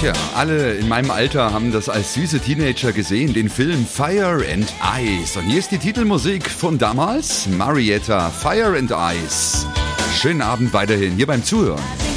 Tja, alle in meinem Alter haben das als süße Teenager gesehen, den Film Fire and Ice. Und hier ist die Titelmusik von damals, Marietta, Fire and Ice. Schönen Abend weiterhin hier beim Zuhören.